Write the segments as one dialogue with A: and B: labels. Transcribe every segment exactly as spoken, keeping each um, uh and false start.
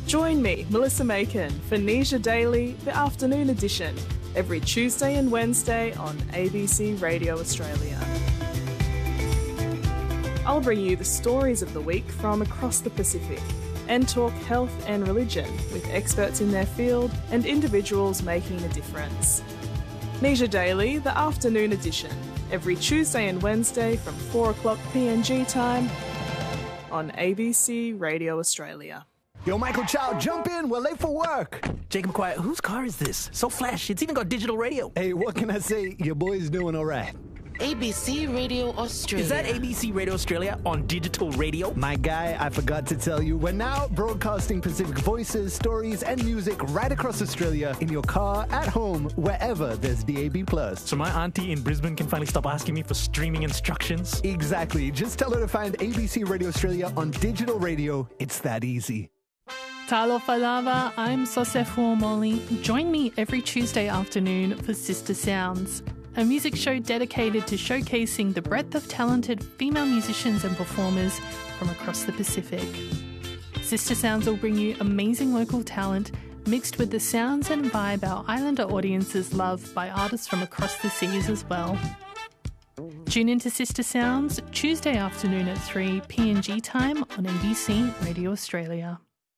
A: Join me, Melissa Macon, for Nisha Daily, the afternoon edition, every Tuesday and Wednesday on A B C Radio Australia. I'll bring you the stories of the week from across the Pacific and talk health and religion with experts in their field and individuals making a difference. Nisha Daily, the afternoon edition, every Tuesday and Wednesday from four o'clock P N G time on A B C Radio Australia.
B: Yo, Michael Chow, jump in. We're late for work.
C: Jacob Quiet, whose car is this? So flash. It's even got digital radio.
B: Hey, what can I say? Your boy's doing all right.
D: A B C Radio Australia.
C: Is that A B C Radio Australia on digital radio?
B: My guy, I forgot to tell you, we're now broadcasting Pacific voices, stories, and music right across Australia in your car, at home, wherever there's D A B plus.
C: So my auntie in Brisbane can finally stop asking me for streaming instructions?
B: Exactly. Just tell her to find A B C Radio Australia on digital radio. It's that easy.
E: Talo Falava, I'm Sosefo Molly. Join me every Tuesday afternoon for Sister Sounds, a music show dedicated to showcasing the breadth of talented female musicians and performers from across the Pacific. Sister Sounds will bring you amazing local talent mixed with the sounds and vibe our islander audiences love by artists from across the seas as well. Tune into Sister Sounds Tuesday afternoon at three P N G time on A B C Radio Australia.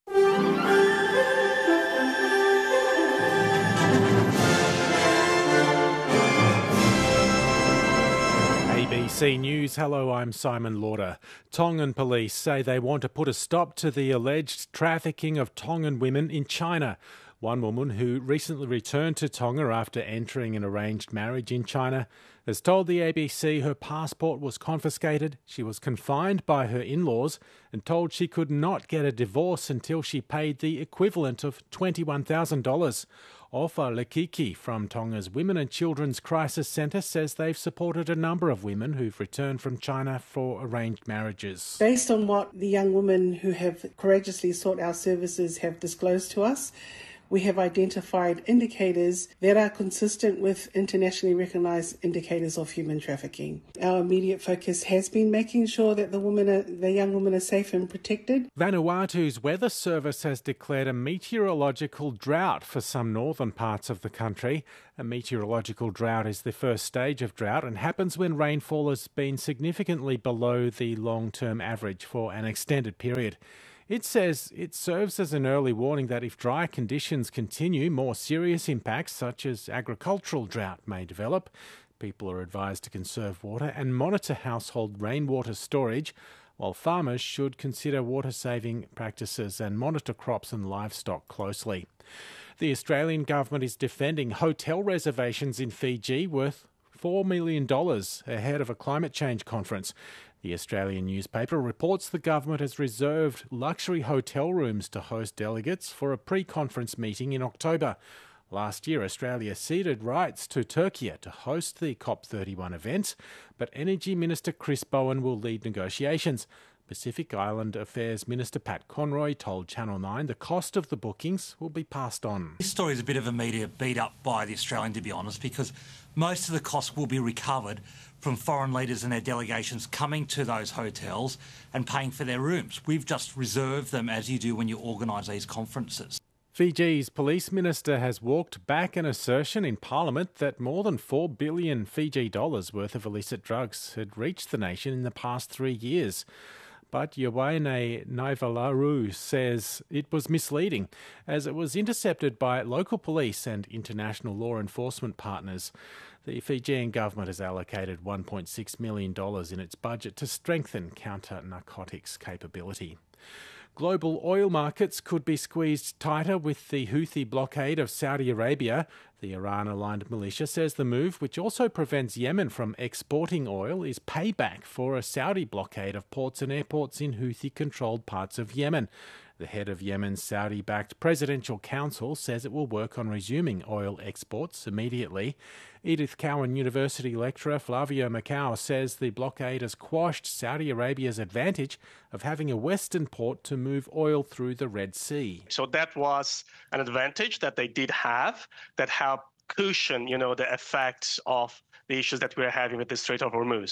F: A B C News, hello, I'm Simon Lauder. Tongan police say they want to put a stop to the alleged trafficking of Tongan women in China. One woman who recently returned to Tonga after entering an arranged marriage in China has told the A B C her passport was confiscated, she was confined by her in-laws and told she could not get a divorce until she paid the equivalent of twenty-one thousand dollars. Ofa Lekiki from Tonga's Women and Children's Crisis Centre says they've supported a number of women who've returned from China for arranged marriages.
G: Based on what the young women who have courageously sought our services have disclosed to us, we have identified indicators that are consistent with internationally recognised indicators of human trafficking. Our immediate focus has been making sure that the women, are, the young women are safe and protected.
F: Vanuatu's weather service has declared a meteorological drought for some northern parts of the country. A meteorological drought is the first stage of drought and happens when rainfall has been significantly below the long-term average for an extended period. It says it serves as an early warning that if dry conditions continue, more serious impacts such as agricultural drought may develop. People are advised to conserve water and monitor household rainwater storage, while farmers should consider water-saving practices and monitor crops and livestock closely. The Australian government is defending hotel reservations in Fiji worth four million dollars ahead of a climate change conference. The Australian newspaper reports the government has reserved luxury hotel rooms to host delegates for a pre-conference meeting in October. Last year, Australia ceded rights to Turkey to host the COP thirty-one event, but Energy Minister Chris Bowen will lead negotiations. Pacific Island Affairs Minister Pat Conroy told Channel nine the cost of the bookings will be passed on.
H: This story is a bit of a media beat up by the Australian, to be honest, because most of the costs will be recovered from foreign leaders and their delegations coming to those hotels and paying for their rooms. We've just reserved them as you do when you organise these conferences.
F: Fiji's police minister has walked back an assertion in Parliament that more than four billion Fiji dollars worth of illicit drugs had reached the nation in the past three years. But Yawaine Naivalaru says it was misleading, as it was intercepted by local police and international law enforcement partners. The Fijian government has allocated one point six million dollars in its budget to strengthen counter-narcotics capability. Global oil markets could be squeezed tighter with the Houthi blockade of Saudi Arabia. The Iran-aligned militia says the move, which also prevents Yemen from exporting oil, is payback for a Saudi blockade of ports and airports in Houthi-controlled parts of Yemen. The head of Yemen's Saudi-backed Presidential Council says it will work on resuming oil exports immediately. Edith Cowan University lecturer Flavio Macau says the blockade has quashed Saudi Arabia's advantage of having a western port to move oil through the Red Sea.
I: So that was an advantage that they did have that helped cushion, you know, the effects of the issues that we're having with the Strait of Hormuz.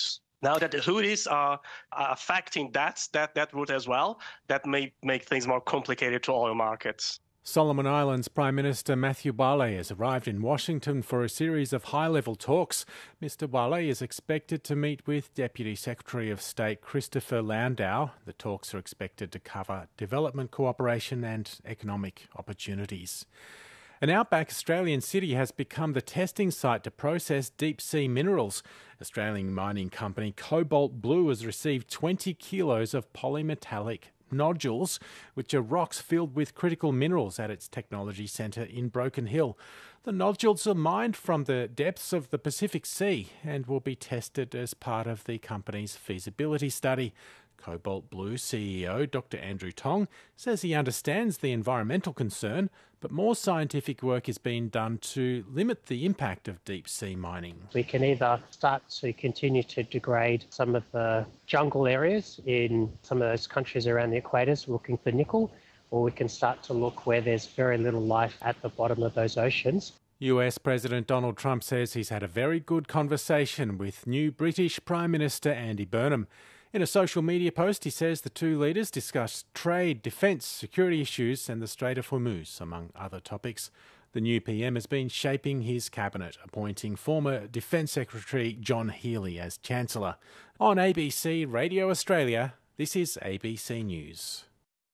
I: Now that the Houthis are uh, affecting that, that, that route as well, that may make things more complicated to oil markets.
F: Solomon Islands Prime Minister Matthew Barley has arrived in Washington for a series of high-level talks. Mister Barley is expected to meet with Deputy Secretary of State Christopher Landau. The talks are expected to cover development cooperation and economic opportunities. An outback Australian city has become the testing site to process deep-sea minerals. Australian mining company Cobalt Blue has received twenty kilos of polymetallic nodules, which are rocks filled with critical minerals at its technology centre in Broken Hill. The nodules are mined from the depths of the Pacific Sea and will be tested as part of the company's feasibility study. Cobalt Blue C E O Doctor Andrew Tong says he understands the environmental concern, but more scientific work is being done to limit the impact of deep-sea mining.
J: We can either start to continue to degrade some of the jungle areas in some of those countries around the equators looking for nickel, or we can start to look where there's very little life at the bottom of those oceans.
F: U S President Donald Trump says he's had a very good conversation with new British Prime Minister Andy Burnham. In a social media post, he says the two leaders discussed trade, defence, security issues and the Strait of Hormuz, among other topics. The new P M has been shaping his cabinet, appointing former Defence Secretary John Healey as Chancellor. On A B C Radio Australia, this is A B C News.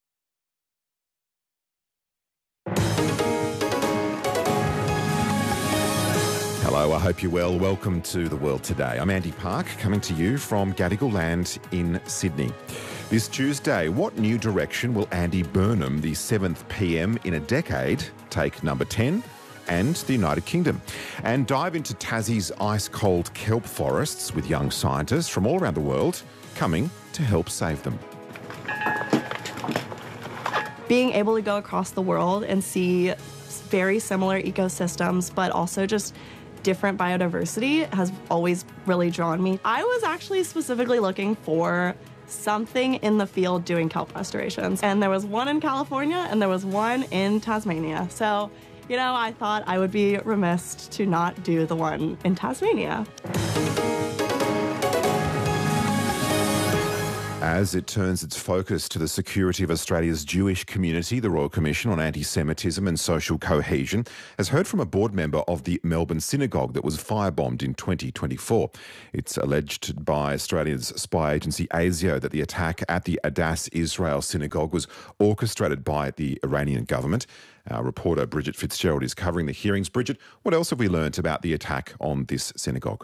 K: Hello, I hope you're well. Welcome to The World Today. I'm Andy Park, coming to you from Gadigal Land in Sydney. This Tuesday, what new direction will Andy Burnham, the seventh P M in a decade, take number ten and the United Kingdom? And dive into Tassie's ice-cold kelp forests with young scientists from all around the world coming to help save them.
L: Being able to go across the world and see very similar ecosystems, but also just different biodiversity has always really drawn me. I was actually specifically looking for something in the field doing kelp restorations, and there was one in California and there was one in Tasmania. So, you know, I thought I would be remiss to not do the one in Tasmania.
K: As it turns its focus to the security of Australia's Jewish community, the Royal Commission on Anti-Semitism and Social Cohesion has heard from a board member of the Melbourne synagogue that was firebombed in twenty twenty-four. It's alleged by Australia's spy agency ASIO that the attack at the Adass Israel synagogue was orchestrated by the Iranian government. Our reporter Bridget Fitzgerald is covering the hearings. Bridget, what else have we learnt about the attack on this synagogue?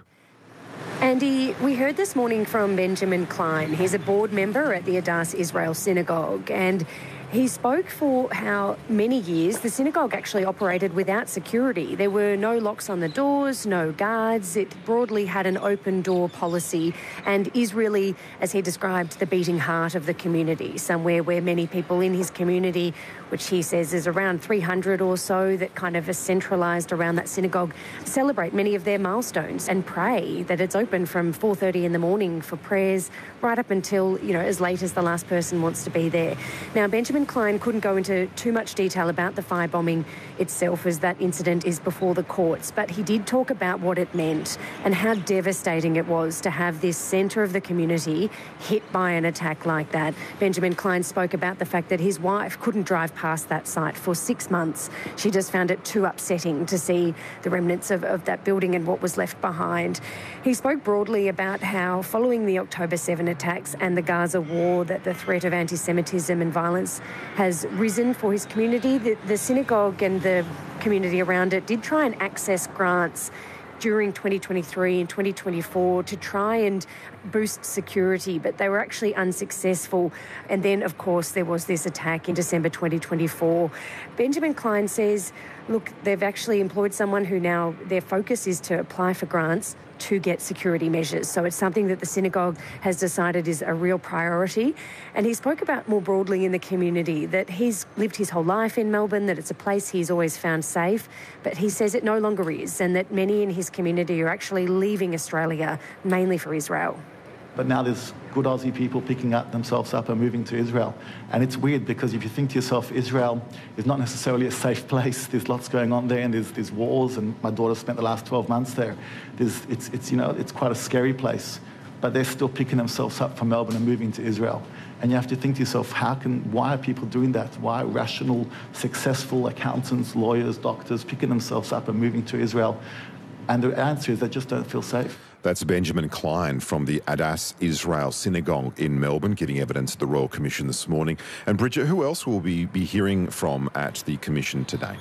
M: Andy, we heard this morning from Benjamin Klein. He's a board member at the Adass Israel Synagogue, and he spoke for how many years the synagogue actually operated without security. There were no locks on the doors, no guards. It broadly had an open door policy and is really, as he described, the beating heart of the community, somewhere where many people in his community, which he says is around three hundred or so, that kind of are centralised around that synagogue, celebrate many of their milestones and pray that it's open from four thirty in the morning for prayers right up until, you know, as late as the last person wants to be there. Now, Benjamin Klein couldn't go into too much detail about the firebombing itself, as that incident is before the courts, but he did talk about what it meant and how devastating it was to have this centre of the community hit by an attack like that. Benjamin Klein spoke about the fact that his wife couldn't drive past that site for six months. She just found it too upsetting to see the remnants of, of that building and what was left behind. He spoke broadly about how, following the October seventh attacks and the Gaza war, that the threat of anti-Semitism and violence has risen for his community. The, the synagogue and the community around it did try and access grants during twenty twenty-three and twenty twenty-four to try and boost security, but they were actually unsuccessful. And then, of course, there was this attack in December twenty twenty-four. Benjamin Klein says, look, they've actually employed someone who now their focus is to apply for grants to get security measures. So it's something that the synagogue has decided is a real priority. And he spoke about more broadly in the community that he's lived his whole life in Melbourne, that it's a place he's always found safe, but he says it no longer is, and that many in his community are actually leaving Australia, mainly for Israel.
N: But now there's good Aussie people picking up themselves up and moving to Israel. And it's weird because if you think to yourself, Israel is not necessarily a safe place. There's lots going on there, and there's, there's wars, and my daughter spent the last twelve months there. There's, it's, it's, you know, it's quite a scary place. but they're still picking themselves up from Melbourne and moving to Israel. And you have to think to yourself, how can, why are people doing that? Why are rational, successful accountants, lawyers, doctors picking themselves up and moving to Israel? And the answer is they just don't feel safe.
K: That's Benjamin Klein from the Adass Israel Synagogue in Melbourne, giving evidence at the Royal Commission this morning. And Bridget, who else will we be hearing from at the Commission today?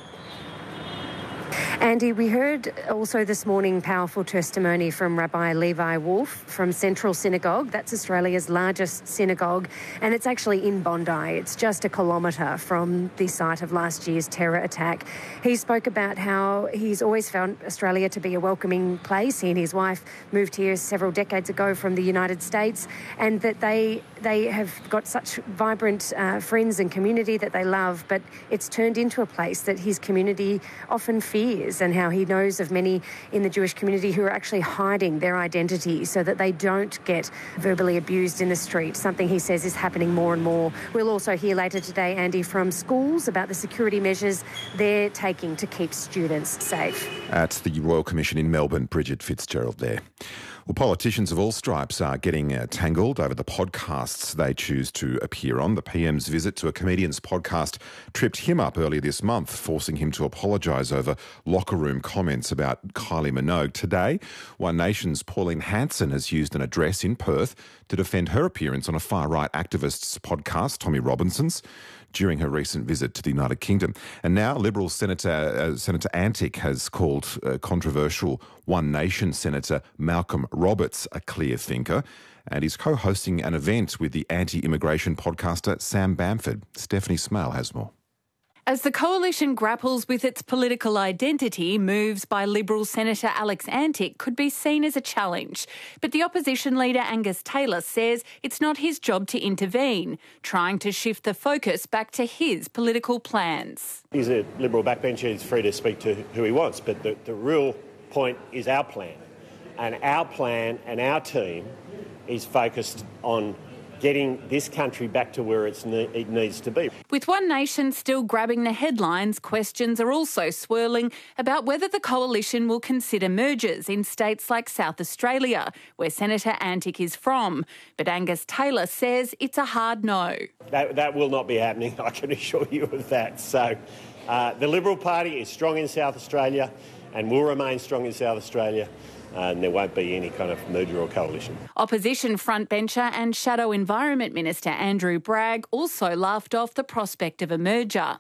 M: Andy, we heard also this morning powerful testimony from Rabbi Levi Wolf from Central Synagogue. That's Australia's largest synagogue, and it's actually in Bondi. It's just a kilometre from the site of last year's terror attack. He spoke about how he's always found Australia to be a welcoming place. He and his wife moved here several decades ago from the United States, and that they they have got such vibrant uh, friends and community that they love, but it's turned into a place that his community often fears, and how he knows of many in the Jewish community who are actually hiding their identity so that they don't get verbally abused in the street, something he says is happening more and more. We'll also hear later today, Andy, from schools about the security measures they're taking to keep students safe.
K: At the Royal Commission in Melbourne, Bridget Fitzgerald there. Well, politicians of all stripes are getting uh, tangled over the podcasts they choose to appear on. The P M's visit to a comedian's podcast tripped him up earlier this month, forcing him to apologise over locker room comments about Kylie Minogue. Today, One Nation's Pauline Hanson has used an address in Perth to defend her appearance on a far-right activist's podcast, Tommy Robinson's, during her recent visit to the United Kingdom. And now Liberal Senator uh, Senator Antic has called uh, controversial One Nation Senator Malcolm Roberts a clear thinker, and he's co-hosting an event with the anti-immigration podcaster Sam Bamford. Stephanie Smale has more.
O: As the coalition grapples with its political identity, moves by Liberal Senator Alex Antic could be seen as a challenge. But the opposition leader Angus Taylor says it's not his job to intervene, trying to shift the focus back to his political plans.
P: He's a Liberal backbencher, he's free to speak to who he wants, but the, the real point is our plan. And our plan and our team is focused on getting this country back to where it's ne- it needs to be.
O: With One Nation still grabbing the headlines, questions are also swirling about whether the coalition will consider mergers in states like South Australia, where Senator Antic is from. But Angus Taylor says it's a hard no.
P: That, that will not be happening, I can assure you of that. So uh, the Liberal Party is strong in South Australia and will remain strong in South Australia. Uh, and there won't be any kind of merger or coalition.
O: Opposition frontbencher and Shadow Environment Minister Andrew Bragg also laughed off the prospect of a merger.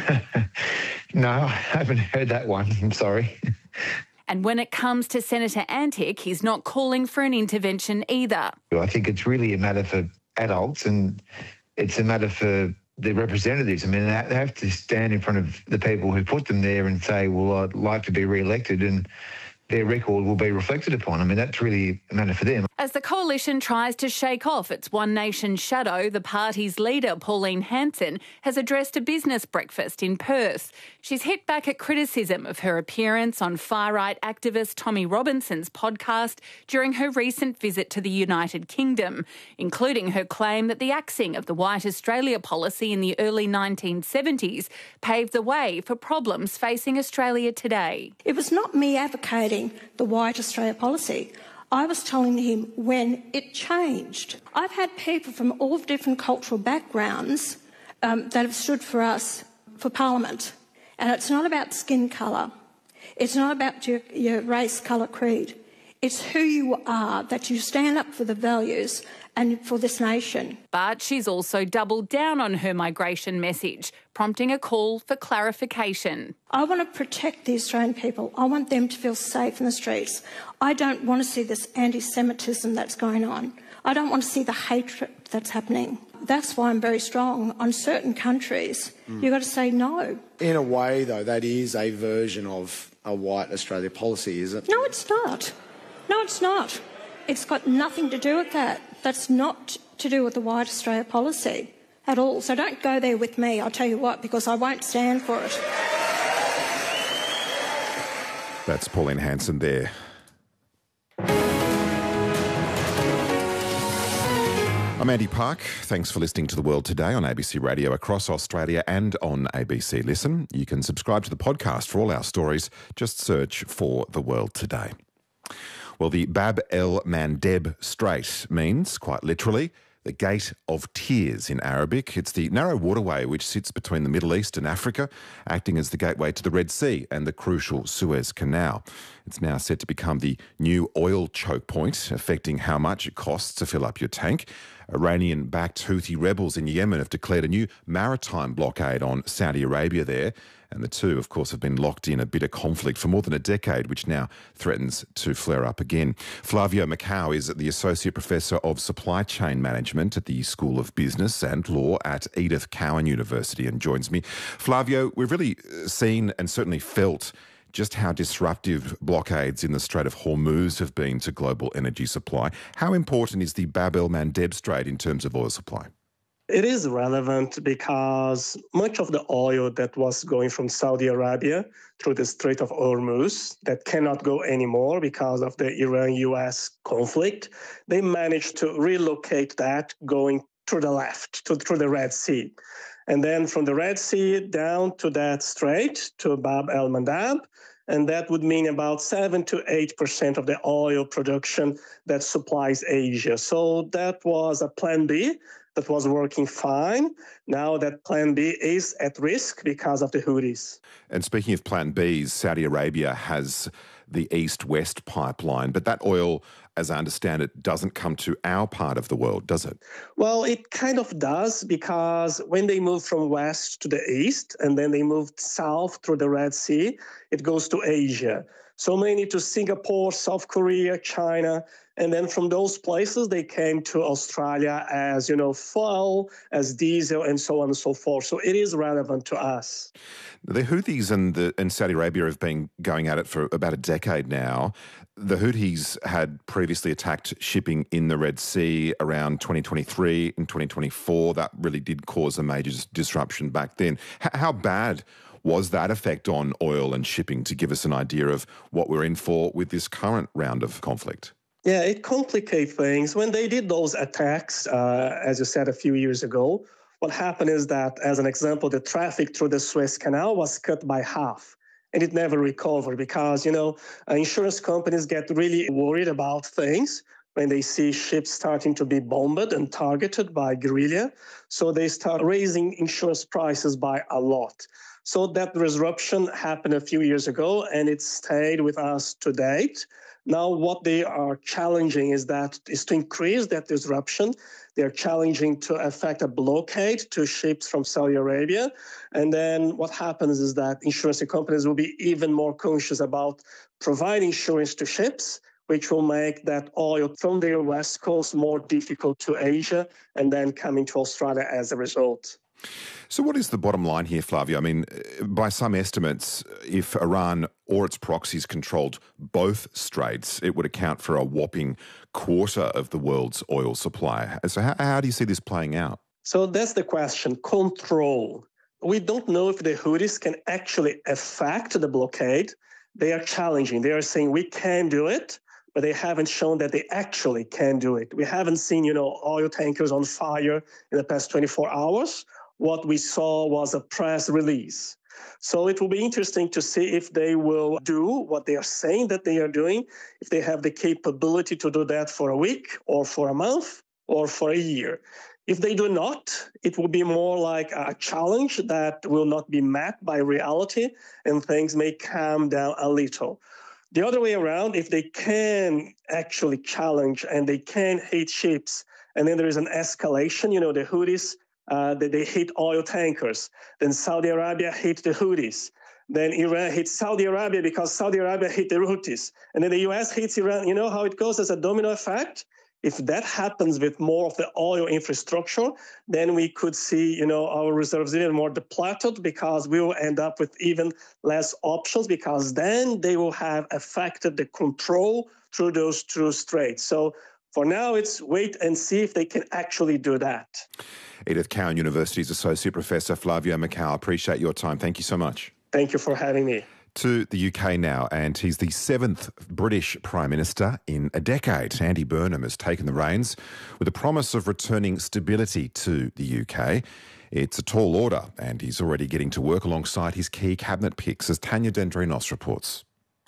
Q: No, I haven't heard that one. I'm sorry.
O: And when it comes to Senator Antic, he's not calling for an intervention either.
Q: I think it's really a matter for adults and it's a matter for the representatives. I mean, they have to stand in front of the people who put them there and say, well, I'd like to be re-elected, and their record will be reflected upon. I mean, that's really a matter for them.
O: As the coalition tries to shake off its One Nation shadow, the party's leader, Pauline Hanson, has addressed a business breakfast in Perth. She's hit back at criticism of her appearance on far-right activist Tommy Robinson's podcast during her recent visit to the United Kingdom, including her claim that the axing of the White Australia policy in the early nineteen seventies paved the way for problems facing Australia today.
R: It was not me advocating the White Australia policy. I was telling him when it changed. I've had people from all different cultural backgrounds um, that have stood for us for Parliament. And it's not about skin colour. It's not about your, your race, colour, creed. It's who you are, that you stand up for the values and for this nation.
O: But she's also doubled down on her migration message, prompting a call for clarification.
R: I want to protect the Australian people. I want them to feel safe in the streets. I don't want to see this anti-Semitism that's going on. I don't want to see the hatred that's happening. That's why I'm very strong on certain countries. Mm. You've got to say no.
S: In a way, though, that is a version of a White Australia policy, is it?
R: No, it's not. No, it's not. It's got nothing to do with that. That's not to do with the White Australia policy at all. So don't go there with me, I'll tell you what, because I won't stand for it.
K: That's Pauline Hanson there. I'm Andy Park. Thanks for listening to The World Today on A B C Radio across Australia and on A B C Listen. You can subscribe to the podcast for all our stories. Just search for The World Today. Well, the Bab el Mandeb Strait means, quite literally, the Gate of Tears in Arabic. It's the narrow waterway which sits between the Middle East and Africa, acting as the gateway to the Red Sea and the crucial Suez Canal. It's now set to become the new oil choke point, affecting how much it costs to fill up your tank. Iranian-backed Houthi rebels in Yemen have declared a new maritime blockade on Saudi Arabia there. And the two, of course, have been locked in a bitter conflict for more than a decade, which now threatens to flare up again. Flavio Macau is the Associate Professor of Supply Chain Management at the School of Business and Law at Edith Cowan University and joins me. Flavio, we've really seen and certainly felt just how disruptive blockades in the Strait of Hormuz have been to global energy supply. How important is the Bab el Mandeb Strait in terms of oil supply?
I: It is relevant because much of the oil that was going from Saudi Arabia through the Strait of Hormuz that cannot go anymore because of the Iran-U S conflict, they managed to relocate that going to the left, to, through the Red Sea. And then from the Red Sea down to that strait, to Bab el Mandeb, and that would mean about seven to eight percent of the oil production that supplies Asia. So that was a plan B that was working fine. Now that plan B is at risk because of the Houthis.
K: And speaking of plan Bs, Saudi Arabia has the east-west pipeline, but that oil, as I understand it, doesn't come to our part of the world, does it?
I: Well, it kind of does, because when they move from west to the east and then they move south through the Red Sea, it goes to Asia. So mainly to Singapore, South Korea, China, and then from those places, they came to Australia as, you know, fuel, as diesel, and so on and so forth. So it is relevant to us.
K: The Houthis and, the, and Saudi Arabia have been going at it for about a decade now. The Houthis had previously attacked shipping in the Red Sea around twenty twenty-three and twenty twenty-four. That really did cause a major disruption back then. H- how bad was that effect on oil and shipping, to give us an idea of what we're in for with this current round of conflict?
I: Yeah, it complicates things. When they did those attacks, uh, as you said, a few years ago, what happened is that, as an example, the traffic through the Suez Canal was cut by half, and it never recovered because, you know, uh, insurance companies get really worried about things when they see ships starting to be bombed and targeted by guerrilla. So they start raising insurance prices by a lot. So that disruption happened a few years ago, and it stayed with us to date. Now, what they are challenging is that is to increase that disruption. They are challenging to effect a blockade to ships from Saudi Arabia. And then what happens is that insurance companies will be even more conscious about providing insurance to ships, which will make that oil from their west coast more difficult to Asia and then coming to Australia as a result.
K: So what is the bottom line here, Flavio? I mean, by some estimates, if Iran or its proxies controlled both straits, it would account for a whopping quarter of the world's oil supply. So how, how do you see this playing out?
I: So that's the question, control. We don't know if the Houthis can actually effect the blockade. They are challenging. They are saying we can do it, but they haven't shown that they actually can do it. We haven't seen, you know, oil tankers on fire in the past twenty-four hours. What we saw was a press release. So it will be interesting to see if they will do what they are saying that they are doing, if they have the capability to do that for a week or for a month or for a year. If they do not, it will be more like a challenge that will not be met by reality, and things may calm down a little. The other way around, if they can actually challenge and they can hit ships, and then there is an escalation, you know, the Houthis, Uh, they, they hit oil tankers. Then Saudi Arabia hit the Houthis. Then Iran hit Saudi Arabia because Saudi Arabia hit the Houthis. And then the U S hits Iran. You know how it goes as a domino effect? If that happens with more of the oil infrastructure, then we could see, you know, our reserves even more depleted, because we will end up with even less options, because then they will have affected the control through those two straits. So for now, it's wait and see if they can actually do that.
K: Edith Cowan University's Associate Professor Flavio Macau, appreciate your time. Thank you so much.
I: Thank you for having me.
K: To the U K now, and he's the seventh British Prime Minister in a decade. Andy Burnham has taken the reins with a promise of returning stability to the U K. It's a tall order, and he's already getting to work alongside his key cabinet picks, as Tanya Dendrinos reports.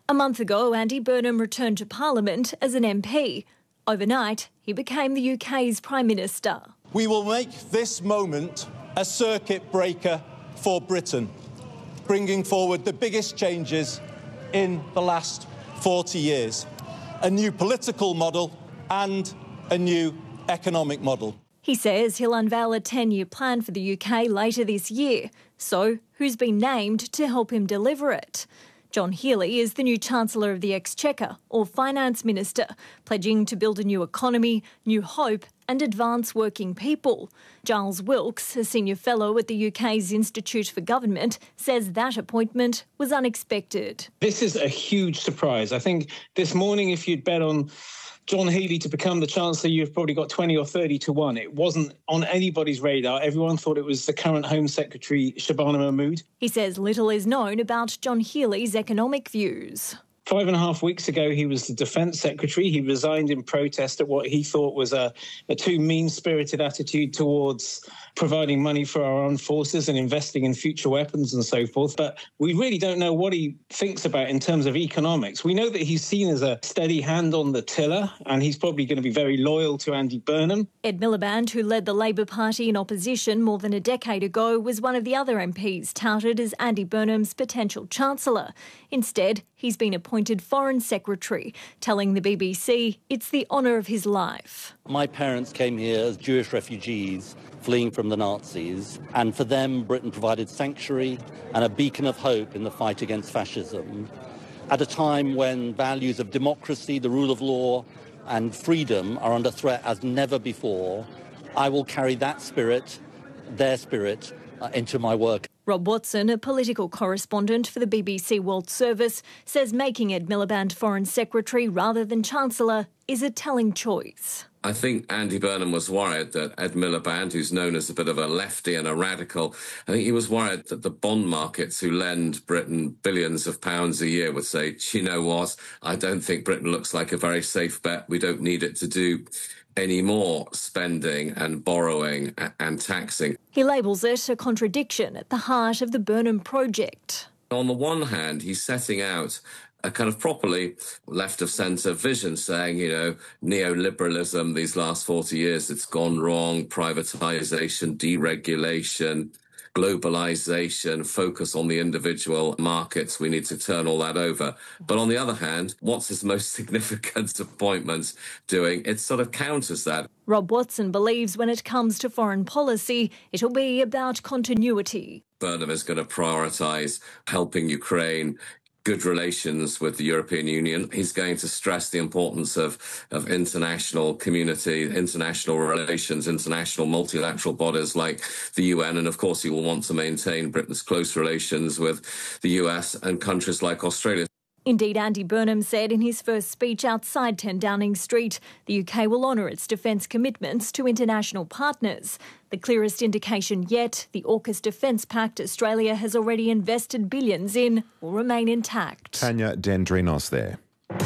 T: A month ago, Andy Burnham returned to Parliament as an M P. Overnight, he became the U K's Prime Minister.
U: We will make this moment a circuit breaker for Britain, bringing forward the biggest changes in the last forty years. A new political model and a new economic model.
T: He says he'll unveil a ten-year plan for the U K later this year. So, who's been named to help him deliver it? John Healey is the new Chancellor of the Exchequer, or Finance Minister, pledging to build a new economy, new hope and advance working people. Giles Wilkes, a senior fellow at the U K's Institute for Government, says that appointment was unexpected.
V: This is a huge surprise. I think this morning, if you'd bet on John Healey to become the Chancellor, you've probably got twenty or thirty to one. It wasn't on anybody's radar. Everyone thought it was the current Home Secretary, Shabana Mahmood.
T: He says little is known about John Healey's economic views.
V: Five and a half weeks ago, he was the Defence Secretary. He resigned in protest at what he thought was a, a too mean-spirited attitude towards providing money for our armed forces and investing in future weapons and so forth. But we really don't know what he thinks about in terms of economics. We know that he's seen as a steady hand on the tiller, and he's probably going to be very loyal to Andy Burnham.
T: Ed Miliband, who led the Labor Party in opposition more than a decade ago, was one of the other M Ps touted as Andy Burnham's potential Chancellor. Instead, he's been appointed Foreign Secretary, telling the B B C it's the honour of his life.
W: My parents came here as Jewish refugees fleeing from the Nazis, and for them Britain provided sanctuary and a beacon of hope in the fight against fascism. At a time when values of democracy, the rule of law and freedom are under threat as never before, I will carry that spirit, their spirit, uh, into my work.
T: Rob Watson, a political correspondent for the B B C World Service, says making Ed Miliband Foreign Secretary rather than Chancellor is a telling choice.
X: I think Andy Burnham was worried that Ed Miliband, who's known as a bit of a lefty and a radical, I think he was worried that the bond markets who lend Britain billions of pounds a year would say, do you know what, I don't think Britain looks like a very safe bet. We don't need it to do any more spending and borrowing and taxing.
T: He labels it a contradiction at the heart of the Burnham project.
X: On the one hand, he's setting out a kind of properly left-of-centre vision saying, you know, neoliberalism, these last forty years, it's gone wrong, privatisation, deregulation, globalisation, focus on the individual markets. We need to turn all that over. But on the other hand, what's his most significant appointment doing? It sort of counters that.
T: Rob Watson believes when it comes to foreign policy, it'll be about continuity.
X: Burnham is going to prioritise helping Ukraine, good relations with the European Union. He's going to stress the importance of, of international community, international relations, international multilateral bodies like the U N. And of course, he will want to maintain Britain's close relations with the U S and countries like Australia.
T: Indeed, Andy Burnham said in his first speech outside ten Downing Street, the U K will honour its defence commitments to international partners. The clearest indication yet, the AUKUS Defence Pact Australia has already invested billions in will remain intact.
K: Tanya Dendrinos there.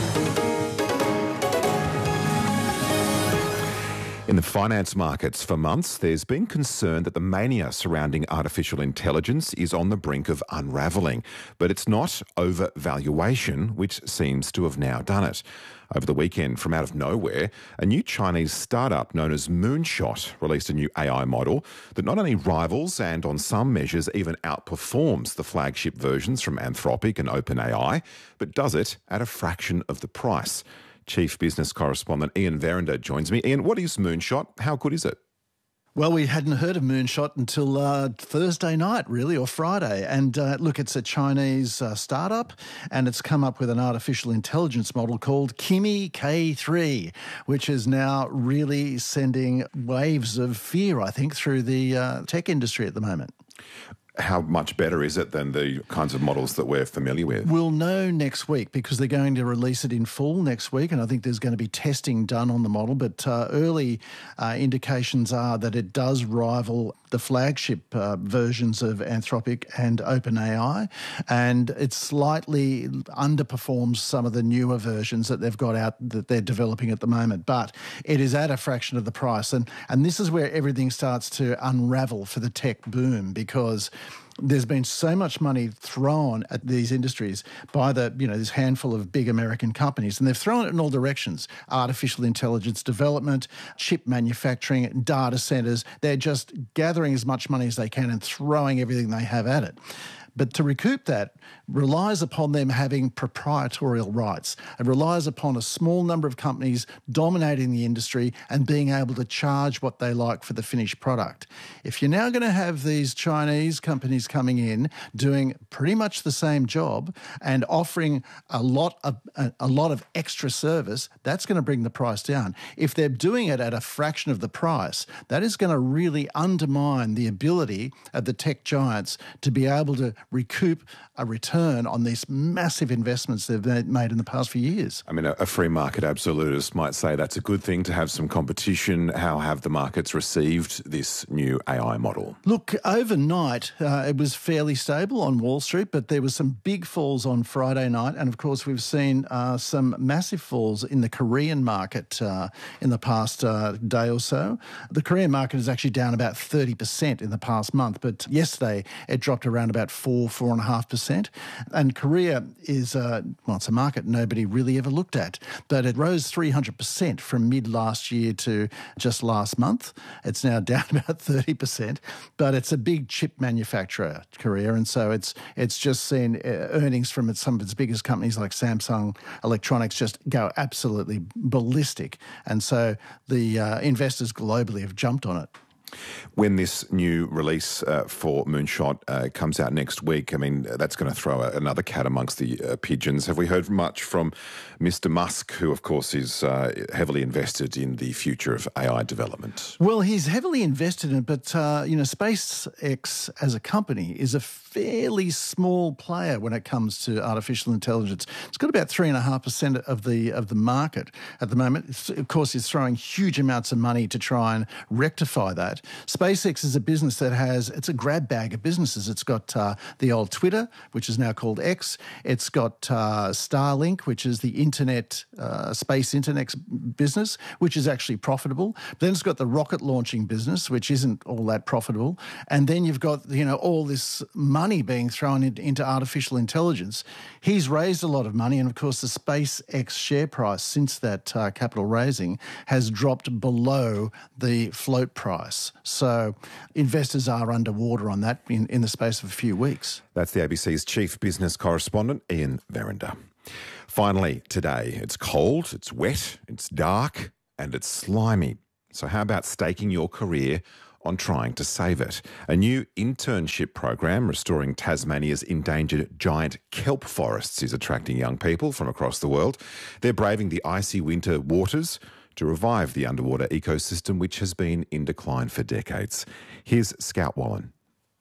K: In the finance markets for months, there's been concern that the mania surrounding artificial intelligence is on the brink of unravelling. But it's not overvaluation, which seems to have now done it. Over the weekend, from out of nowhere, a new Chinese startup known as Moonshot released a new A I model that not only rivals and on some measures even outperforms the flagship versions from Anthropic and OpenAI, but does it at a fraction of the price. Chief Business Correspondent Ian Verinder joins me. Ian, what is Moonshot? How good is it?
Y: Well, we hadn't heard of Moonshot until uh, Thursday night, really, or Friday. And uh, look, it's a Chinese uh, startup, and it's come up with an artificial intelligence model called Kimi K three, which is now really sending waves of fear, I think, through the uh, tech industry at the moment.
K: How much better is it than the kinds of models that we're familiar with?
Y: We'll know next week because they're going to release it in full next week, and I think there's going to be testing done on the model. But uh, early uh, indications are that it does rival the flagship uh, versions of Anthropic and OpenAI, and it slightly underperforms some of the newer versions that they've got out that they're developing at the moment. But it is at a fraction of the price, and, and this is where everything starts to unravel for the tech boom, because there's been so much money thrown at these industries by the, you know, this handful of big American companies, and they've thrown it in all directions. Artificial intelligence development, chip manufacturing, data centres. They're just gathering as much money as they can and throwing everything they have at it. But to recoup that relies upon them having proprietorial rights. It relies upon a small number of companies dominating the industry and being able to charge what they like for the finished product. If you're now going to have these Chinese companies coming in doing pretty much the same job and offering a lot of a, a lot of extra service, that's going to bring the price down. If they're doing it at a fraction of the price, that is going to really undermine the ability of the tech giants to be able to recoup a return on these massive investments they've made in the past few years.
K: I mean, a, a free market absolutist might say that's a good thing to have some competition. How have the markets received this new A I model?
Y: Look, overnight uh, it was fairly stable on Wall Street, but there was some big falls on Friday night. And of course, we've seen uh, some massive falls in the Korean market uh, in the past uh, day or so. The Korean market is actually down about thirty percent in the past month, but yesterday it dropped around about four, four and a half percent. And Korea is, uh, well, it's a market nobody really ever looked at, but it rose three hundred percent from mid last year to just last month. It's now down about thirty percent, but it's a big chip manufacturer, Korea, and so it's it's just seen uh, earnings from its, some of its biggest companies like Samsung Electronics just go absolutely ballistic. And so the uh, investors globally have jumped on it.
K: When this new release uh, for Moonshot uh, comes out next week, I mean, that's going to throw a, another cat amongst the uh, pigeons. Have we heard much from Mister Musk, who, of course, is uh, heavily invested in the future of A I development?
Y: Well, he's heavily invested in it, but, uh, you know, SpaceX as a company is a fairly small player when it comes to artificial intelligence. It's got about three point five percent of the of the market at the moment. It's, of course, it's throwing huge amounts of money to try and rectify that. SpaceX is a business that has, it's a grab bag of businesses. It's got uh, the old Twitter, which is now called X. It's got uh, Starlink, which is the internet, uh, space internet business, which is actually profitable. Then it's got the rocket launching business, which isn't all that profitable. And then you've got, you know, all this money being thrown in, into artificial intelligence. He's raised a lot of money. And of course, the SpaceX share price since that uh, capital raising has dropped below the float price. So investors are underwater on that in, in the space of a few weeks.
K: That's the A B C's chief business correspondent, Ian Verinder. Finally, today, it's cold, it's wet, it's dark, and it's slimy. So how about staking your career on trying to save it? A new internship program restoring Tasmania's endangered giant kelp forests is attracting young people from across the world. They're braving the icy winter waters to revive the underwater ecosystem, which has been in decline for decades. Here's Scout Wallen.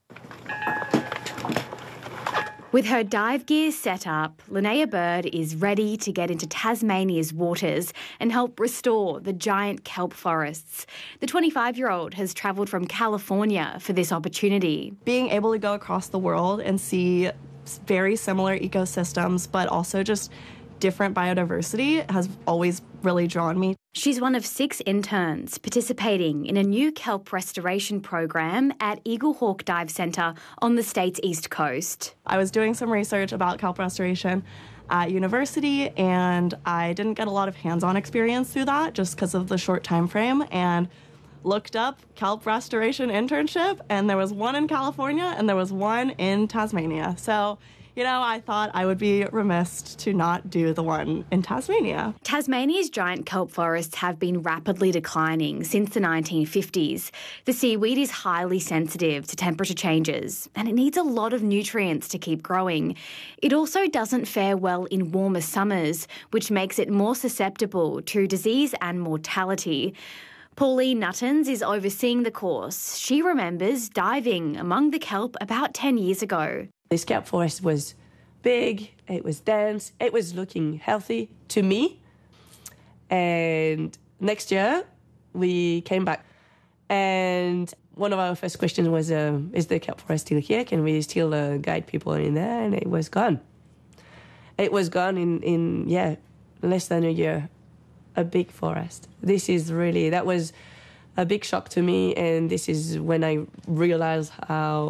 A: With her dive gear set up, Linnea Bird is ready to get into Tasmania's waters and help restore the giant kelp forests. The twenty-five-year-old has travelled from California for this opportunity.
L: Being able to go across the world and see very similar ecosystems, but also just different biodiversity has always really drawn me.
A: She's one of six interns participating in a new kelp restoration program at Eaglehawk Dive Centre on the state's east coast.
L: I was doing some research about kelp restoration at university, and I didn't get a lot of hands-on experience through that just because of the short time frame, and looked up kelp restoration internship, and there was one in California and there was one in Tasmania. So, you know, I thought I would be remiss to not do the one in Tasmania.
A: Tasmania's giant kelp forests have been rapidly declining since the nineteen fifties. The seaweed is highly sensitive to temperature changes, and it needs a lot of nutrients to keep growing. It also doesn't fare well in warmer summers, which makes it more susceptible to disease and mortality. Pauline Nuttons is overseeing the course. She remembers diving among the kelp about ten years ago.
B: This kelp forest was big, it was dense, it was looking healthy to me. And next year, we came back. And one of our first questions was, uh, is the kelp forest still here? Can we still uh, guide people in there? And it was gone. It was gone in, in, yeah, less than a year. A big forest. This is really, that was a big shock to me. And this is when I realized how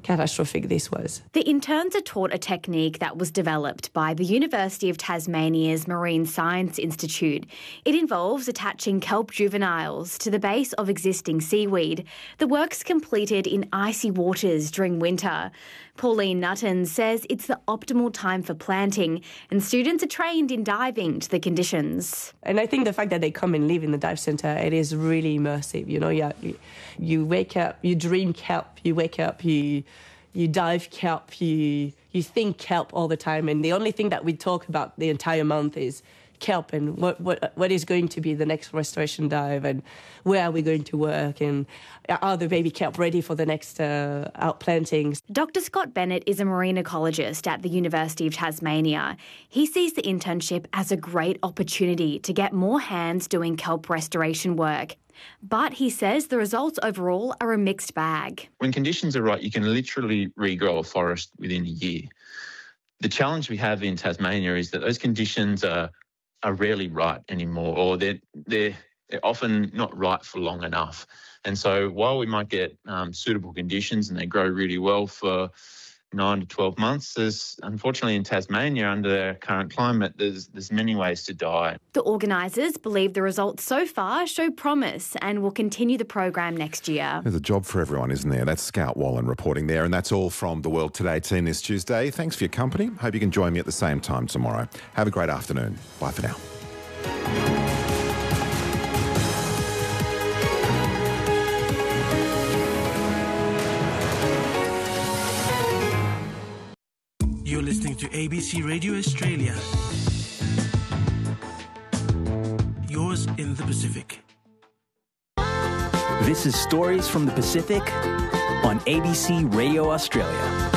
B: catastrophic this was.
A: The interns are taught a technique that was developed by the University of Tasmania's Marine Science Institute. It involves attaching kelp juveniles to the base of existing seaweed. The work's completed in icy waters during winter. Pauline Nutten says it's the optimal time for planting, and students are trained in diving to the conditions.
B: And I think the fact that they come and live in the dive centre, it is really immersive. You know, you, you wake up, you dream kelp, you wake up, you you dive kelp, you you think kelp all the time, and the only thing that we talk about the entire month is kelp and what, what what is going to be the next restoration dive and where are we going to work and are the baby kelp ready for the next uh, outplantings.
A: Doctor Scott Bennett is a marine ecologist at the University of Tasmania. He sees the internship as a great opportunity to get more hands doing kelp restoration work. But he says the results overall are a mixed bag.
C: When conditions are right, you can literally regrow a forest within a year. The challenge we have in Tasmania is that those conditions are are rarely right anymore, or they're, they're, they're often not right for long enough. And so while we might get um, suitable conditions and they grow really well for nine to twelve months, there's unfortunately in Tasmania under their current climate, there's, there's many ways to die.
A: The organisers believe the results so far show promise and will continue the program next year.
K: There's a job for everyone, isn't there? That's Scout Wallen reporting there. And that's all from The World Today team this Tuesday. Thanks for your company. Hope you can join me at the same time tomorrow. Have a great afternoon. Bye for now.
D: You're listening to A B C Radio Australia. Yours in the Pacific.
E: This is Stories from the Pacific on A B C Radio Australia.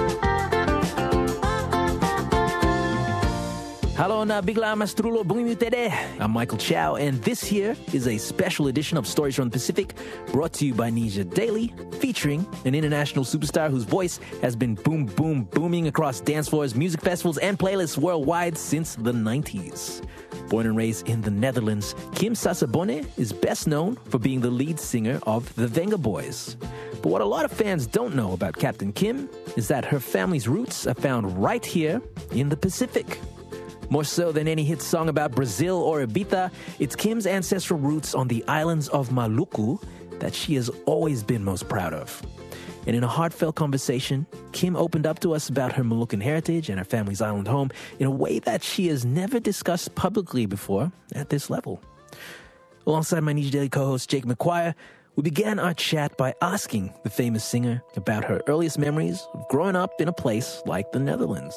E: Halo na bigla mastrulo bungimutede. I'm Michael Chow, and this here is a special edition of Stories from the Pacific brought to you by Nija Daily, featuring an international superstar whose voice has been boom, boom, booming across dance floors, music festivals, and playlists worldwide since the nineties. Born and raised in the Netherlands, Kim Sasabone is best known for being the lead singer of the Venga Boys. But what a lot of fans don't know about Captain Kim is that her family's roots are found right here in the Pacific. More so than any hit song about Brazil or Ibiza, it's Kim's ancestral roots on the islands of Maluku that she has always been most proud of. And in a heartfelt conversation, Kim opened up to us about her Moluccan heritage and her family's island home in a way that she has never discussed publicly before at this level. Alongside my Nija Daily co-host Jake McGuire, we began our chat by asking the famous singer about her earliest memories of growing up in a place like the Netherlands.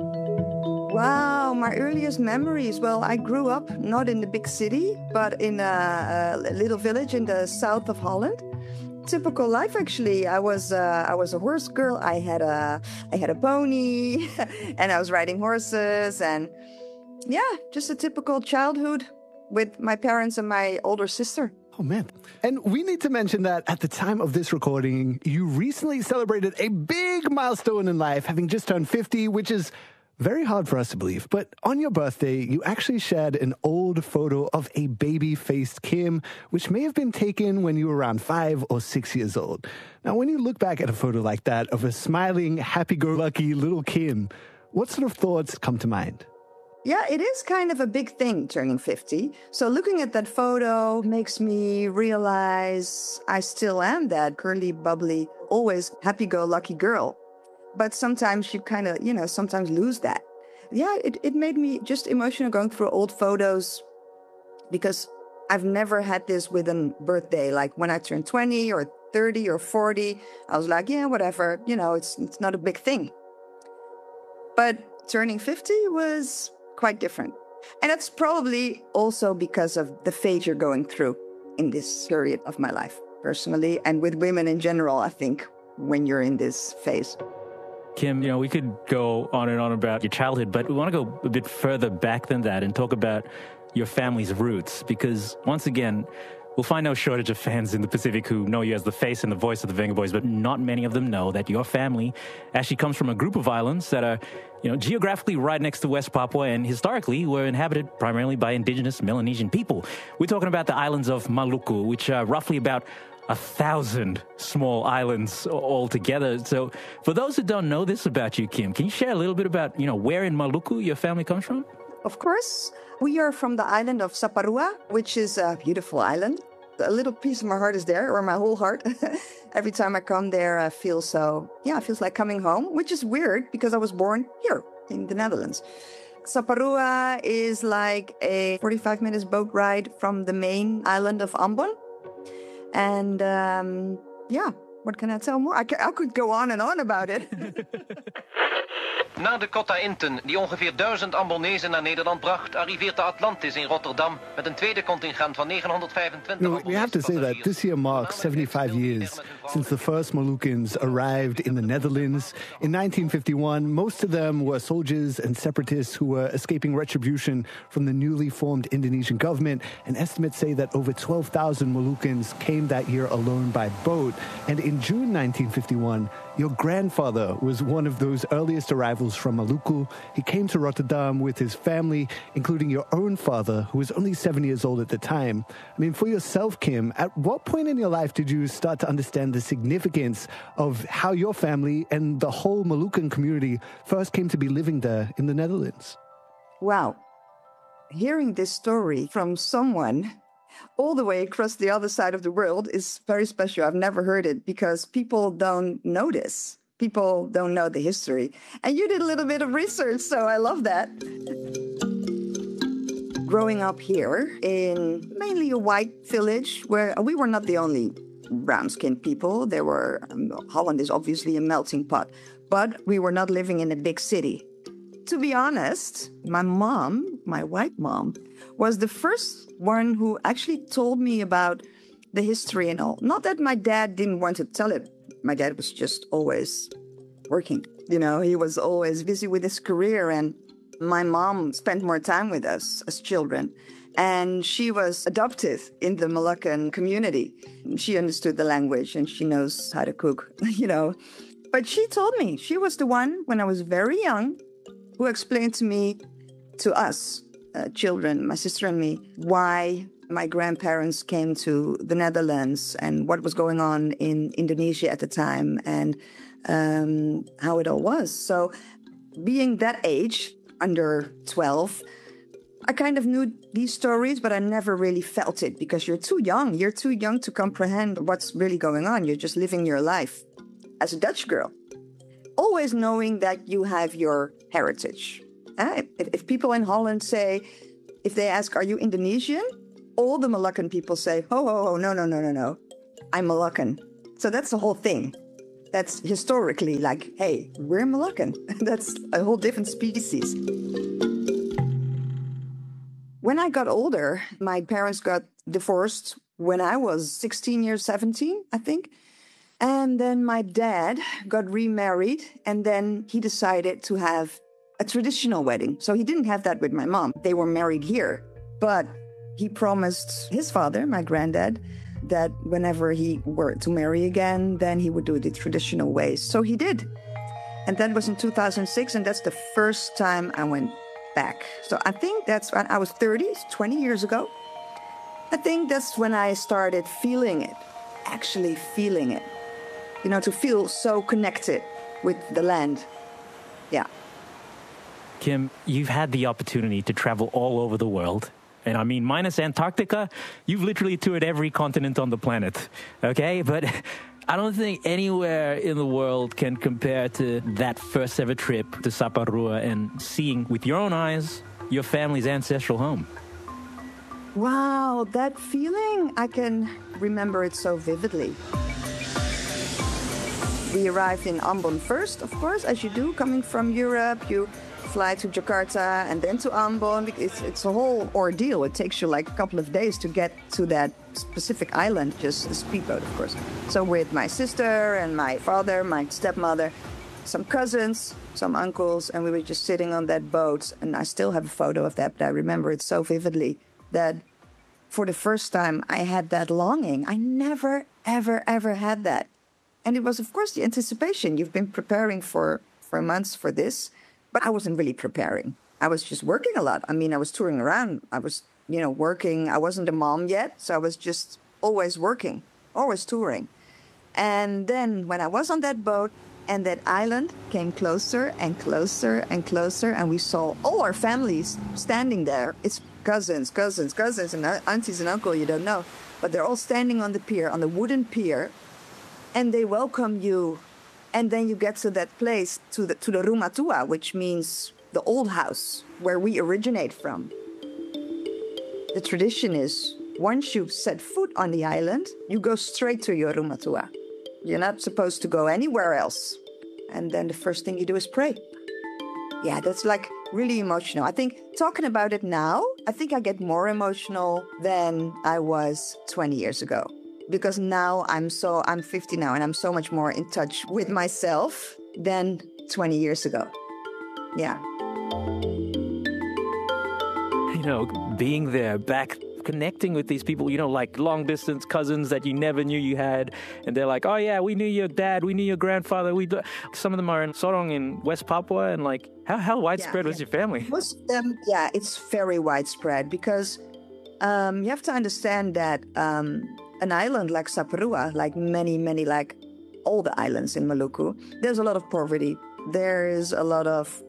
G: Wow, my earliest memories. Well, I grew up not in the big city, but in a, a little village in the south of Holland. Typical life, actually. I was uh, I was a horse girl. I had a I had a pony, and I was riding horses, and yeah, just a typical childhood with my parents and my older sister.
H: Oh, man. And we need to mention that at the time of this recording, you recently celebrated a big milestone in life, having just turned fifty, which is very hard for us to believe. But on your birthday, you actually shared an old photo of a baby-faced Kim, which may have been taken when you were around five or six years old. Now, when you look back at a photo like that of a smiling, happy-go-lucky little Kim, what sort of thoughts come to mind?
G: Yeah, it is kind of a big thing, turning fifty. So looking at that photo makes me realize I still am that curly, bubbly, always happy-go-lucky girl. But sometimes you kind of, you know, sometimes lose that. Yeah, it, it made me just emotional going through old photos because I've never had this with a birthday. Like when I turned twenty or thirty or forty, I was like, yeah, whatever. You know, it's it's not a big thing. But turning fifty was quite different. And that's probably also because of the phase you're going through in this period of my life, personally, and with women in general, I think, when you're in this phase.
E: Kim, you know, we could go on and on about your childhood, but we want to go a bit further back than that and talk about your family's roots, because once again, we'll find no shortage of fans in the Pacific who know you as the face and the voice of the Venga Boys, but not many of them know that your family actually comes from a group of islands that are, you know, geographically right next to West Papua and historically were inhabited primarily by indigenous Melanesian people. We're talking about the islands of Maluku, which are roughly about a thousand small islands altogether. So for those who don't know this about you, Kim, can you share a little bit about, you know, where in Maluku your family comes from?
G: Of course. We are from the island of Saparua, which is a beautiful island. A little piece of my heart is there, or my whole heart. Every time I come there, I feel so, yeah, it feels like coming home, which is weird because I was born here in the Netherlands. Saparua is like a forty-five minutes boat ride from the main island of Ambon. And um, yeah, what can I tell more? I, c- I could go on and on about it.
F: Na de Cotta Inten, die ongeveer duizend Ambonezen naar Nederland bracht, arriveert de Atlantis in Rotterdam met een tweede contingent van negenhonderdvijfentwintig.
H: No, we have to say that this year marks seventy-five years since the first Moluccans arrived in the Netherlands. In nineteen fifty-one, most of them were soldiers and separatists who were escaping retribution from the newly formed Indonesian government. And estimates say that over twelve thousand Moluccans came that year alone by boat. And in June nineteen fifty-one, your grandfather was one of those earliest arrivals from Maluku. He came to Rotterdam with his family, including your own father, who was only seven years old at the time. I mean, for yourself, Kim, at what point in your life did you start to understand the significance of how your family and the whole Moluccan community first came to be living there in the Netherlands?
G: Wow. Hearing this story from someone all the way across the other side of the world is very special. I've never heard it because people don't know this. People don't know the history. And you did a little bit of research, so I love that. Growing up here in mainly a white village where we were not the only brown-skinned people. There were, um, Holland is obviously a melting pot, but we were not living in a big city. To be honest, my mom, my white mom, was the first one who actually told me about the history and all. Not that my dad didn't want to tell it. My dad was just always working. You know, he was always busy with his career, and my mom spent more time with us as children. And she was adopted in the Moluccan community. She understood the language and she knows how to cook, you know. But she told me, she was the one, when I was very young, who explained to me, to us, uh, children, my sister and me, why my grandparents came to the Netherlands and what was going on in Indonesia at the time and um, how it all was. So being that age, under twelve, I kind of knew these stories, but I never really felt it because you're too young. You're too young to comprehend what's really going on. You're just living your life as a Dutch girl, always knowing that you have your heritage. Uh, if, if people in Holland say, if they ask, are you Indonesian? All the Moluccan people say, oh, oh, oh, no, no, no, no, no. I'm Moluccan. So that's the whole thing. That's historically like, hey, we're Moluccan. That's a whole different species. When I got older, my parents got divorced when I was sixteen years, seventeen, I think. And then my dad got remarried, and then he decided to have a traditional wedding. So he didn't have that with my mom. They were married here. But he promised his father, my granddad, that whenever he were to marry again, then he would do it the traditional ways. So he did. And that was in two thousand six, and that's the first time I went back. So I think that's when I was thirty, twenty years ago. I think that's when I started feeling it, actually feeling it. You know, to feel so connected with the land. Yeah.
E: Kim, you've had the opportunity to travel all over the world. And I mean, minus Antarctica, you've literally toured every continent on the planet. Okay? But I don't think anywhere in the world can compare to that first ever trip to Saparua and seeing with your own eyes your family's ancestral home.
G: Wow, that feeling, I can remember it so vividly. We arrived in Ambon first, of course, as you do, coming from Europe. You fly to Jakarta and then to Ambon. It's, it's a whole ordeal. It takes you like a couple of days to get to that specific island, just a speedboat, of course. So with my sister and my father, my stepmother, some cousins, some uncles, and we were just sitting on that boat. And I still have a photo of that, but I remember it so vividly that for the first time I had that longing. I never, ever, ever had that. And it was, of course, the anticipation. You've been preparing for, for months for this, but I wasn't really preparing. I was just working a lot. I mean, I was touring around. I was, you know, working. I wasn't a mom yet, so I was just always working. always touring. And then when I was on that boat and that island came closer and closer and closer, and we saw all our families standing there. It's cousins, cousins, cousins, and aunties and uncle you don't know. But they're all standing on the pier, on the wooden pier, and they welcome you. And then you get to that place, to the, to the Rumah Tua, which means the old house, where we originate from. The tradition is, once you've set foot on the island, you go straight to your Rumah Tua. You're not supposed to go anywhere else. And then the first thing you do is pray. Yeah, that's like really emotional. I think talking about it now, I think I get more emotional than I was twenty years ago. Because now I'm so, I'm fifty now, and I'm so much more in touch with myself than twenty years ago. Yeah.
E: You know, being there, back connecting with these people, you know, like long distance cousins that you never knew you had, and they're like, oh yeah, we knew your dad, we knew your grandfather, we do. Some of them are in Sorong in West Papua, and like, how, how widespread yeah, was yeah. your family?
G: Most of them, yeah, it's very widespread, because um, you have to understand that um, an island like Saparua, like many, many, like all the islands in Maluku, there's a lot of poverty. There is a lot of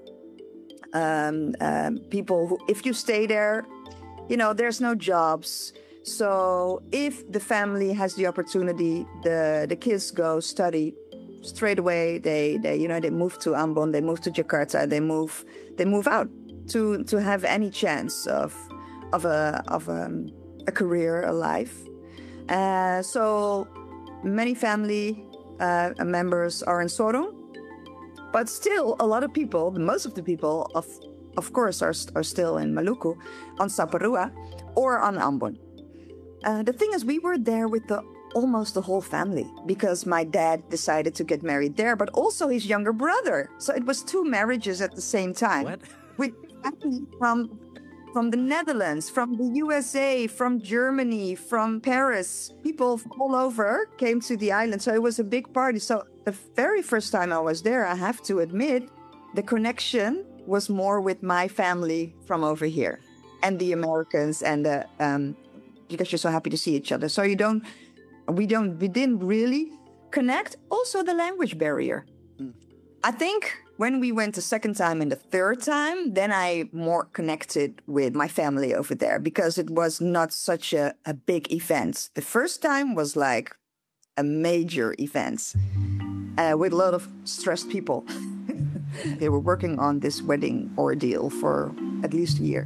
G: um, um, people who, if you stay there, you know, there's no jobs. So if the family has the opportunity, the, the kids go study straight away. They, they, you know, they move to Ambon, they move to Jakarta, they move, they move out to, to have any chance of, of a, of a, a career, a life. Uh, so many family uh, members are in Sorong, but still a lot of people, most of the people of of course, are, are still in Maluku, on Saparua, or on Ambon. Uh, the thing is, we were there with the almost the whole family, because my dad decided to get married there, but also his younger brother. So it was two marriages at the same time.
E: What?
G: With family from, from the Netherlands, from the U S A, from Germany, from Paris. People all over came to the island, so it was a big party. So the very first time I was there, I have to admit, the connection was more with my family from over here and the Americans, and the, um, because you're so happy to see each other. So you don't, we don't, we didn't really connect. Also the language barrier. Mm. I think when we went the second time and the third time, then I more connected with my family over there, because it was not such a, a big event. The first time was like a major event uh, with a lot of stressed people. They were working on this wedding ordeal for at least a year.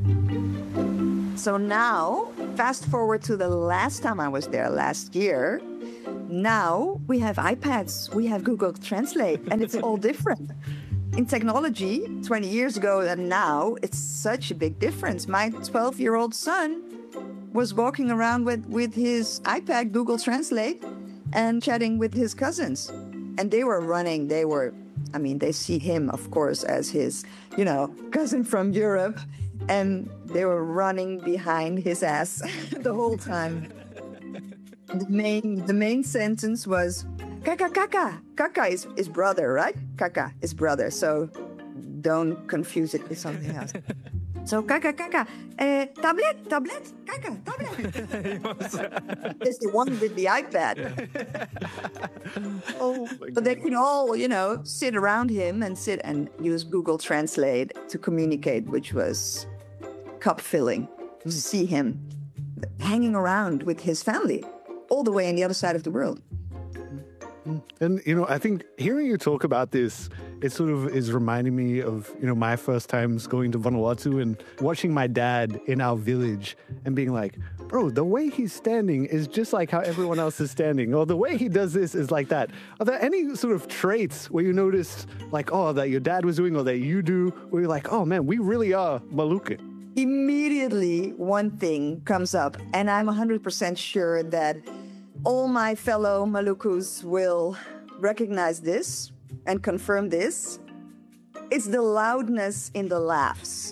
G: So now, fast forward to the last time I was there, last year, now we have iPads, we have Google Translate, and it's all different. In technology, twenty years ago and now, it's such a big difference. My twelve-year-old son was walking around with, with his iPad, Google Translate, and chatting with his cousins. And they were running, they were... I mean, they see him, of course, as his, you know, cousin from Europe, and they were running behind his ass the whole time. The main, the main sentence was, Kaka, Kaka. Kaka is his brother, right? Kaka is brother, so don't confuse it with something else. So, Kaka, Kaka, uh, tablet, tablet, Kaka, tablet. It's the one with the iPad. Oh, so they could all, you know, sit around him and sit and use Google Translate to communicate, which was cup filling to see him hanging around with his family all the way on the other side of the world.
H: And, you know, I think hearing you talk about this, it sort of is reminding me of, you know, my first times going to Vanuatu and watching my dad in our village and being like, bro, the way he's standing is just like how everyone else is standing. Or the way he does this is like that. Are there any sort of traits where you noticed, like, oh, that your dad was doing or that you do, where you're like, oh, man, we really are Maluku?
G: Immediately, one thing comes up, and I'm one hundred percent sure that all my fellow Malukus will recognize this and confirm this. It's the loudness in the laughs.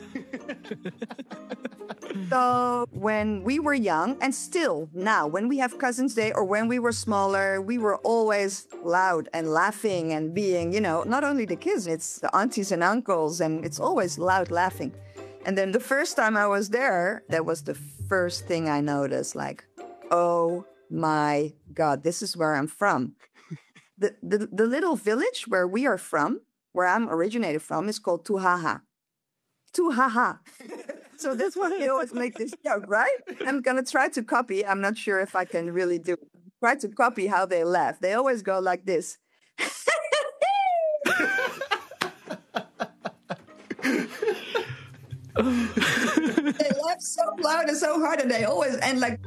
G: So when we were young, and still now, when we have Cousins Day or when we were smaller, we were always loud and laughing and being, you know, not only the kids, it's the aunties and uncles, and it's always loud laughing. And then the first time I was there, that was the first thing I noticed, like, oh my God, this is where I'm from. The, the, the little village where we are from, where I'm originated from, is called Tuhaha. Tuhaha. So that's why I always make this joke, right? I'm going to try to copy. I'm not sure if I can really do it. Try to copy how they laugh. They always go like this. They laugh so loud and so hard, and they always end like...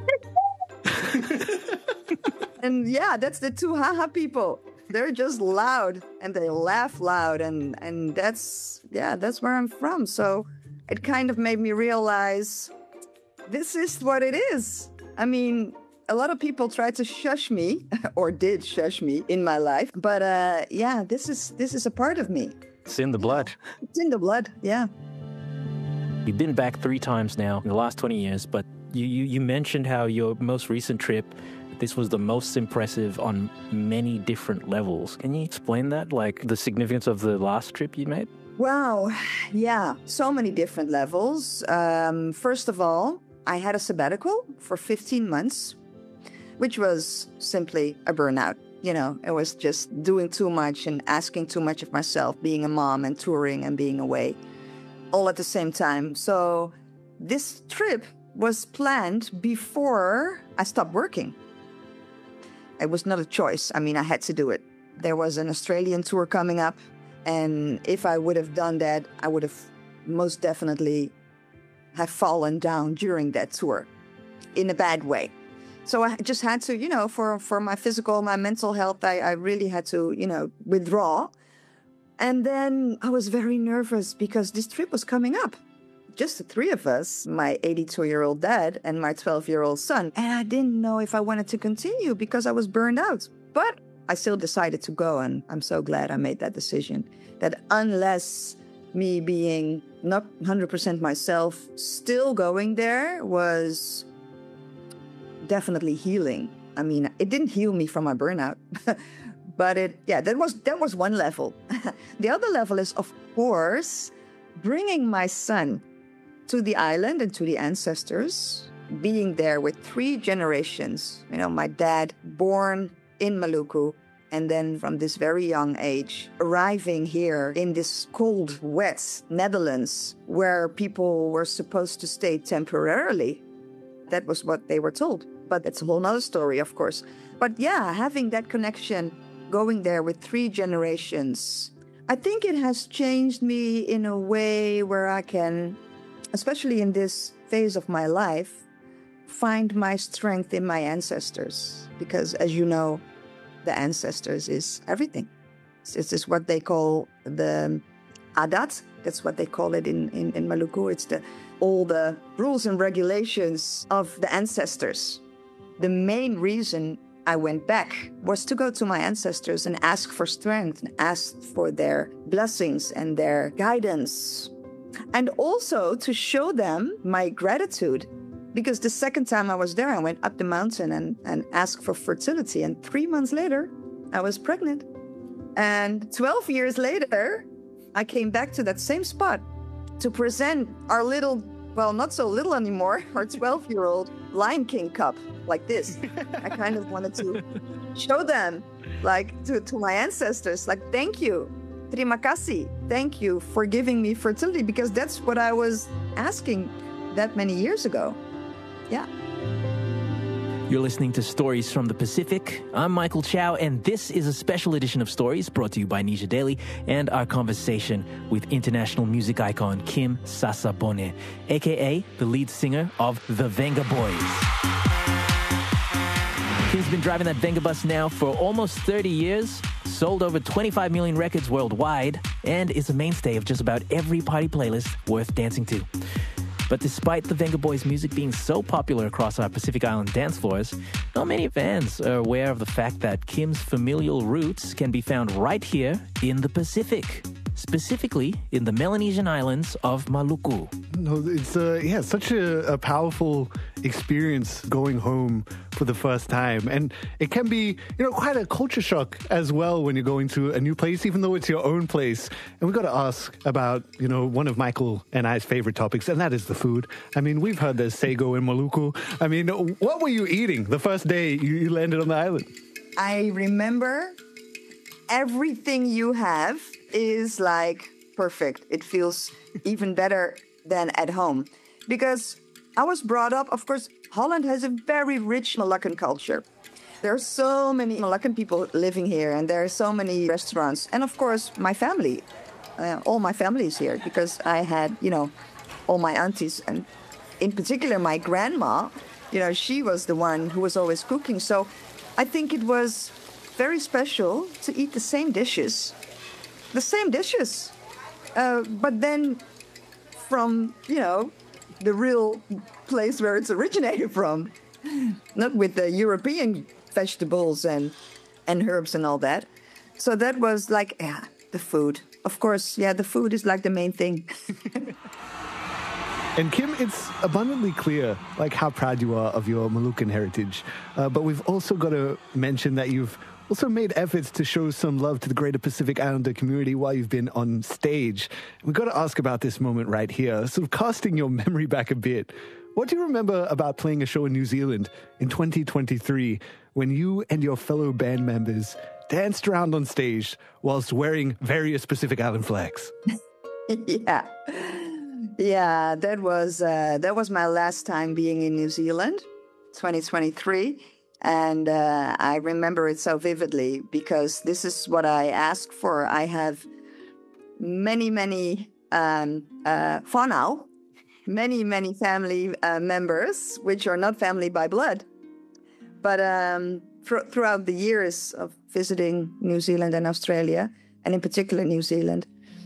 G: And yeah, that's the Tuhaha people. They're just loud and they laugh loud, and and that's yeah, that's where I'm from. So it kind of made me realize this is what it is. I mean, a lot of people tried to shush me or did shush me in my life, but uh, yeah, this is this is a part of me.
E: It's in the blood.
G: It's in the blood, yeah.
E: You've been back three times now in the last twenty years, but you, you, you mentioned how your most recent trip, this was the most impressive on many different levels. Can you explain that, like the significance of the last trip you made?
G: Wow, yeah, so many different levels. Um, first of all, I had a sabbatical for fifteen months, which was simply a burnout. You know, it was just doing too much and asking too much of myself, being a mom and touring and being away all at the same time. So this trip was planned before I stopped working. It was not a choice. I mean, I had to do it. There was an Australian tour coming up, and if I would have done that, I would have most definitely have fallen down during that tour in a bad way. So I just had to, you know, for, for my physical, my mental health, I, I really had to, you know, withdraw. And then I was very nervous because this trip was coming up. Just the three of us, my eighty-two-year-old dad and my twelve-year-old son. And I didn't know if I wanted to continue because I was burned out. But I still decided to go, and I'm so glad I made that decision. That unless me being not one hundred percent myself, still going there was definitely healing. I mean, it didn't heal me from my burnout. But it, yeah, that was that was one level. The other level is, of course, bringing my son to the island and to the ancestors, being there with three generations. You know, my dad born in Maluku, and then from this very young age, arriving here in this cold, wet Netherlands, where people were supposed to stay temporarily. That was what they were told. But that's a whole nother story, of course. But yeah, having that connection, going there with three generations, I think it has changed me in a way where I can, especially in this phase of my life, find my strength in my ancestors. Because as you know, the ancestors is everything. This is what they call the adat. That's what they call it in, in, in Maluku. It's the all the rules and regulations of the ancestors. The main reason I went back was to go to my ancestors and ask for strength and ask for their blessings and their guidance. And also to show them my gratitude. Because the second time I was there, I went up the mountain and, and asked for fertility. And three months later, I was pregnant. And twelve years later, I came back to that same spot to present our little, well, not so little anymore, our twelve-year-old Lion King cup, like this. I kind of wanted to show them, like, to, to my ancestors, like, thank you, terima kasih, thank you for giving me fertility, because that's what I was asking that many years ago. Yeah.
E: You're listening to Stories from the Pacific. I'm Michael Chow, and this is a special edition of Stories brought to you by Nisha Daly and our conversation with international music icon Kim Sasabone, a k a the lead singer of the Venga Boys. Kim's been driving that Venga bus now for almost thirty years, sold over twenty-five million records worldwide, and is a mainstay of just about every party playlist worth dancing to. But despite the Venga Boys' music being so popular across our Pacific Island dance floors, not many fans are aware of the fact that Kim's familial roots can be found right here in the Pacific. specifically in the Melanesian islands of Maluku.
H: No, it's uh, yeah, such a, a powerful experience going home for the first time, and it can be, you know, quite a culture shock as well when you're going to a new place, even though it's your own place. And we've got to ask about, you know, one of Michael and I's favorite topics, and that is the food. I mean, we've heard there's sago in Maluku. I mean, what were you eating the first day you, you landed on the island?
G: I remember everything you have is like perfect. It feels even better than at home. Because I was brought up, of course, Holland has a very rich Moluccan culture. There are so many Moluccan people living here, and there are so many restaurants. And of course, my family, uh, all my family is here, because I had, you know, all my aunties, and in particular my grandma, you know, she was the one who was always cooking. So I think it was very special to eat the same dishes, the same dishes, uh, but then from, you know, the real place where it's originated from, not with the European vegetables and, and herbs and all that. So that was like, yeah, the food. Of course, yeah, the food is like the main thing.
H: And Kim, it's abundantly clear, like, how proud you are of your Moluccan heritage. Uh, but we've also got to mention that you've also made efforts to show some love to the greater Pacific Islander community while you've been on stage. We've got to ask about this moment right here, sort of casting your memory back a bit. What do you remember about playing a show in New Zealand in twenty twenty-three when you and your fellow band members danced around on stage whilst wearing various Pacific Island flags?
G: Yeah. Yeah, that was uh, that was my last time being in New Zealand, twenty twenty-three. And uh, I remember it so vividly because this is what I asked for. I have many, many um, uh, whanau, many, many family uh, members, which are not family by blood. But um, th- throughout the years of visiting New Zealand and Australia, and in particular New Zealand,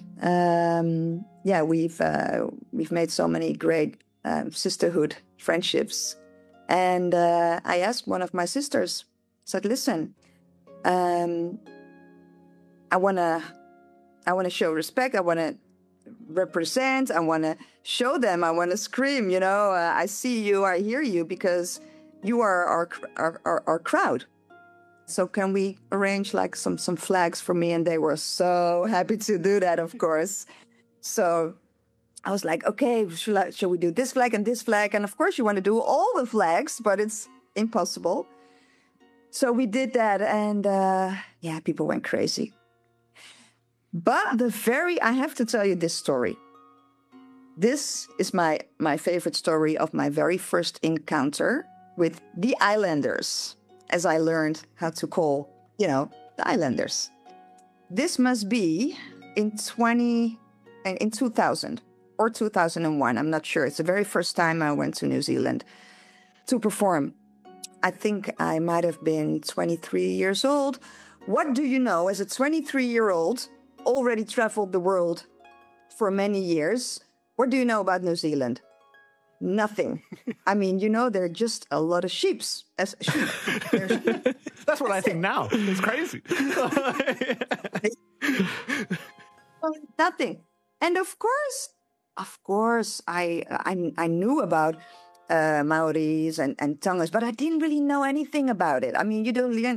G: um, yeah, we've uh, we've made so many great um, sisterhood friendships. And uh, I asked one of my sisters, said, listen, um, I want to I want to show respect. I want to represent. I want to show them. I want to scream, you know, uh, I see you, I hear you, because you are our, our, our, our crowd. So can we arrange like some, some flags for me? And they were so happy to do that, of course. So I was like, okay, should, I, should we do this flag and this flag? And of course you want to do all the flags, but it's impossible. So we did that, and uh, yeah, people went crazy. But the very, I have to tell you this story. This is my, my favorite story of my very first encounter with the Islanders, as I learned how to call, you know, the Islanders. This must be in twenty, in two thousand or two thousand one. I'm not sure. It's the very first time I went to New Zealand to perform. I think I might have been twenty-three years old. What do you know, as a twenty-three-year-old, already traveled the world for many years, what do you know about New Zealand? Nothing. I mean, you know, there are just a lot of sheeps. As sheep. sheep.
H: That's what I think now. It's crazy.
G: Nothing. And of course, of course, I I, I knew about uh, Maoris and, and Tongas, but I didn't really know anything about it. I mean, you don't